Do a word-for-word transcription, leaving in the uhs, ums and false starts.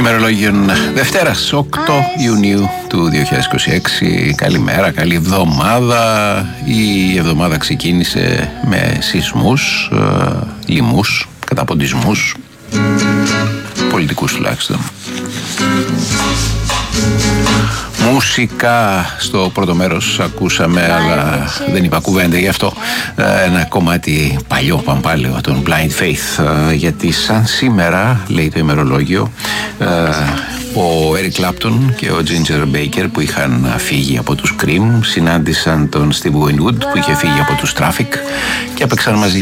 ημερολόγιων Δευτέρας, οκτώ Ιουνίου του δύο χιλιάδες είκοσι έξι. Καλημέρα, καλή εβδομάδα. Η εβδομάδα ξεκίνησε με σεισμούς, λοιμούς, καταποντισμούς, πολιτικούς τουλάχιστον. Μουσικά στο πρώτο μέρος ακούσαμε, αλλά δεν είπα κουβέντα γι' αυτό, ένα κομμάτι παλιό παμπάλαιο, τον Blind Faith, γιατί σαν σήμερα, λέει το ημερολόγιο, ο Eric Clapton και ο Ginger Baker που είχαν φύγει από τους Cream συνάντησαν τον Steve Winwood που είχε φύγει από τους Traffic και έπαιξαν μαζί